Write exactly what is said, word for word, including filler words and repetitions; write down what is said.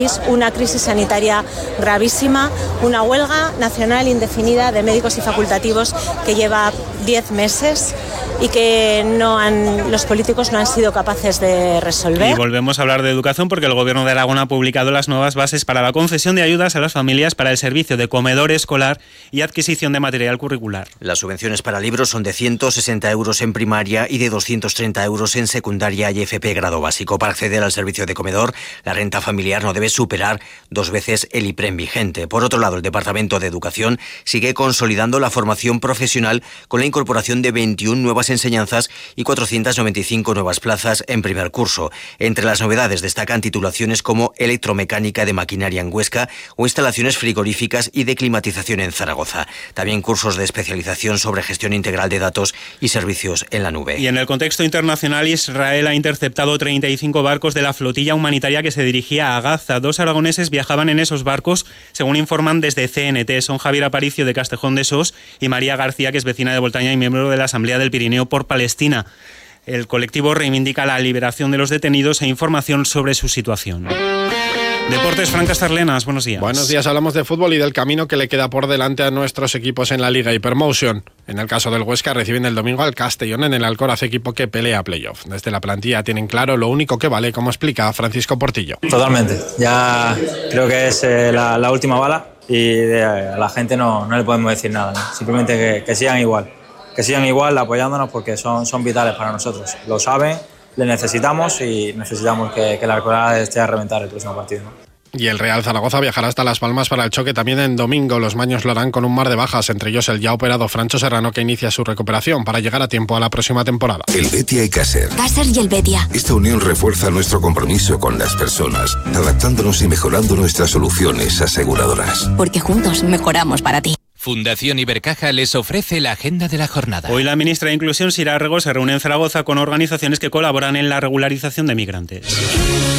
Una crisis sanitaria gravísima, una huelga nacional indefinida de médicos y facultativos que lleva diez meses y que no han, los políticos no han sido capaces de resolver. Y volvemos a hablar de educación porque el Gobierno de Aragón ha publicado las nuevas bases para la concesión de ayudas a las familias para el servicio de comedor escolar y adquisición de material curricular. Las subvenciones para libros son de ciento sesenta euros en primaria y de doscientos treinta euros en secundaria y F P grado básico. Para acceder al servicio de comedor, la renta familiar no debe superar dos veces el IPREM vigente. Por otro lado, el Departamento de Educación sigue consolidando la formación profesional con la incorporación de veintiuna nuevas enseñanzas y cuatrocientas noventa y cinco nuevas plazas en primer curso. Entre las novedades destacan titulaciones como electromecánica de maquinaria en Huesca o instalaciones frigoríficas y de climatización en Zaragoza. También cursos de especialización sobre gestión integral de datos y servicios en la nube. Y en el contexto internacional, Israel ha interceptado treinta y cinco barcos de la flotilla humanitaria que se dirigía a Gaza. Dos aragoneses viajaban en esos barcos, según informan desde C N T. Son Javier Aparicio, de Castejón de Sos, y María García, que es vecina de Boltaña y miembro de la Asamblea del Pirineo por Palestina. El colectivo reivindica la liberación de los detenidos e información sobre su situación. Deportes, Fran Castarlenas, buenos días. Buenos días, hablamos de fútbol y del camino que le queda por delante a nuestros equipos en la Liga Hypermotion. En el caso del Huesca, reciben el domingo al Castellón en el Alcoraz, equipo que pelea playoff. Desde la plantilla tienen claro lo único que vale, como explica Francisco Portillo. Totalmente, ya creo que es eh, la, la última bala y de, a la gente no, no le podemos decir nada, ¿no? Simplemente que, que sigan igual, que sigan igual apoyándonos porque son, son vitales para nosotros. Lo saben, le necesitamos y necesitamos que, que el Alcoraz esté a reventar el próximo partido, ¿no? Y el Real Zaragoza viajará hasta Las Palmas para el choque también en domingo. Los maños lo harán con un mar de bajas, entre ellos el ya operado Francho Serrano, que inicia su recuperación para llegar a tiempo a la próxima temporada. El Betia y Caser. Caser y el Betia. Esta unión refuerza nuestro compromiso con las personas, adaptándonos y mejorando nuestras soluciones aseguradoras. Porque juntos mejoramos para ti. Fundación Ibercaja les ofrece la agenda de la jornada. Hoy la ministra de Inclusión, Sira Rego, se reúne en Zaragoza con organizaciones que colaboran en la regularización de migrantes.